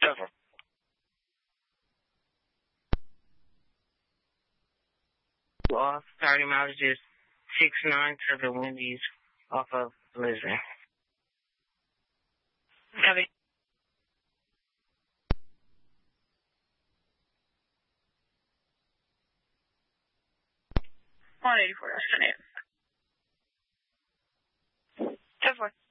Over. Off, starting mileage is 69 to the Wendy's off of Lisbon. Copy. 184, 10-4.